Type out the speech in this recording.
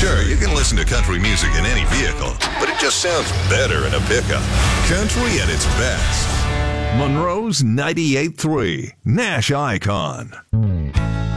Sure, you can listen to country music in any vehicle, but it just sounds better in a pickup. Country at its best. Monroe's 98.3, Nash Icon.